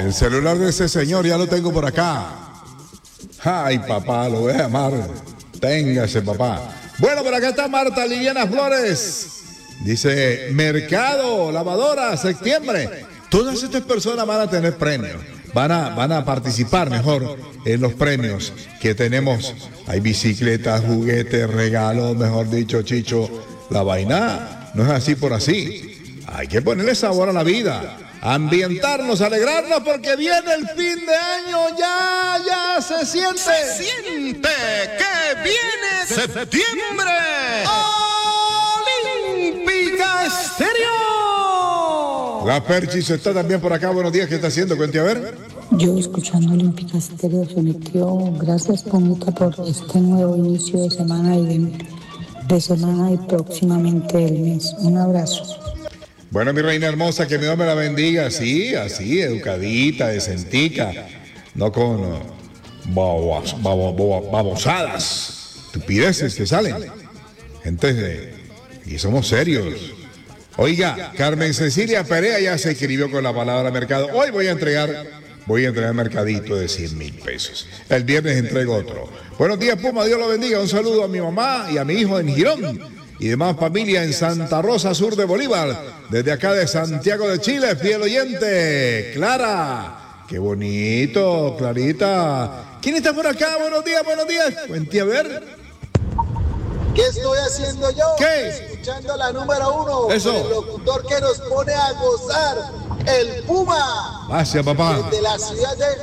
El celular de ese señor ya lo tengo por acá. Ay, papá, lo voy a llamar. Téngase, papá. Bueno, por acá está Marta Liliana Flores. Dice, mercado, lavadora, septiembre. Todas estas personas van a tener premios. Van a participar mejor en los premios que tenemos. Hay bicicletas, juguetes, regalos, mejor dicho, Chicho. La vaina no es así por así. Hay que ponerle sabor a la vida. Ambientarnos, alegrarnos porque viene el fin de año, ya se siente. Se siente que viene septiembre. Olímpica Estéreo. La Perchis está también por acá. Buenos días, ¿qué está haciendo? Cuente a ver. Yo escuchando Olímpica Estéreo se metió. Gracias, Pomita, por este nuevo inicio de semana y de semana y próximamente el mes. Un abrazo. Bueno, mi reina hermosa, que Dios me la bendiga, sí, así, educadita, decentica, no con babosadas, estupideces que salen. Gente, y somos serios. Oiga, Carmen Cecilia Perea ya se escribió con la palabra mercado. Hoy voy a entregar mercadito de 100,000 pesos. El viernes entrego otro. Buenos días, Puma, Dios lo bendiga. Un saludo a mi mamá y a mi hijo en Girón. Y demás familia en Santa Rosa, sur de Bolívar. Desde acá de Santiago de Chile, fiel oyente. Clara. Qué bonito, Clarita. ¿Quién está por acá? Buenos días, buenos días. Cuente a ver. ¿Qué estoy haciendo yo? ¿Qué? Escuchando la número 1. Eso. El locutor que nos pone a gozar. El Puma. Gracias, papá. Desde la ciudad de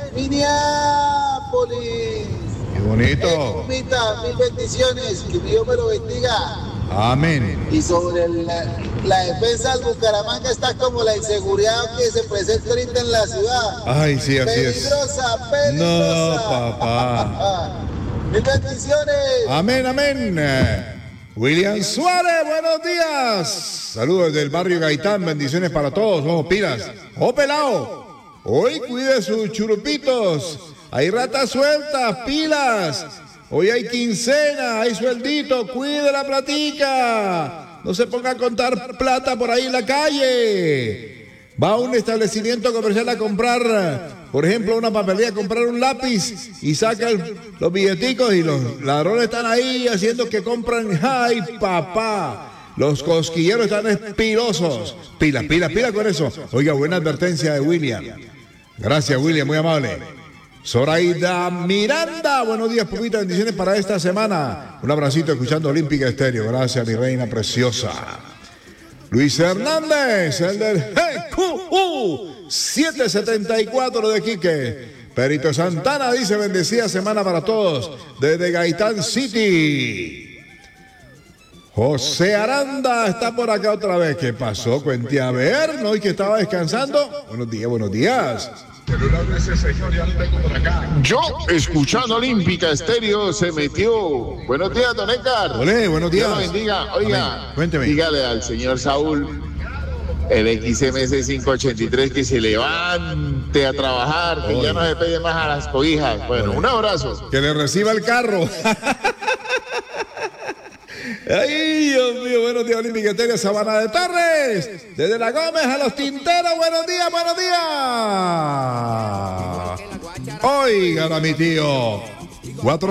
Minneapolis. Qué bonito. Pumita, mil bendiciones. Que Dios me lo bendiga. Amén. Y sobre la defensa del Bucaramanga está como la inseguridad que se presenta ahorita en la ciudad. Ay, sí, así es. Peligrosa. No, papá. Mil bendiciones. Amén, amén. William Suárez, buenos días. Saludos desde el barrio Gaitán, bendiciones para todos. Ojo, pilas. ¡Oh, pelao! Hoy cuide sus churupitos. Hay ratas sueltas, pilas. Hoy hay quincena, hay sueldito, cuide la platica. No se ponga a contar plata por ahí en la calle. Va a un establecimiento comercial a comprar, por ejemplo, una papelería, a comprar un lápiz y saca los billeticos y los ladrones están ahí haciendo que compran. ¡Ay, papá! Los cosquilleros están espirosos. Pila con eso. Oiga, buena advertencia de William. Gracias, William, muy amable. Zoraida Miranda, buenos días, Pumita, bendiciones para esta semana. Un abracito escuchando Olímpica Estéreo. Gracias, mi reina preciosa. Luis Hernández, el del GQU 774 de Quique. Perito Santana dice, bendecida semana para todos desde Gaitán City. José Aranda está por acá otra vez. ¿Qué pasó? Cuente a ver, ¿no? Y que estaba descansando. Buenos días, buenos días. Yo, escuchando Olímpica Estéreo, se metió. Buenos días, don Edgar. Olé, buenos días. Dios lo bendiga. Oiga, amén. Cuénteme. Dígale al señor Saúl, el XMS 583, que se levante a trabajar, que ya no se pegue más a las cobijas. Bueno, un abrazo. Que le reciba el carro. Ay, Dios mío, buenos días, Olímpica Estéreo, Sabana de Torres. Desde La Gómez a Los Tinteros, buenos días, buenos días. Oigan a mi tío.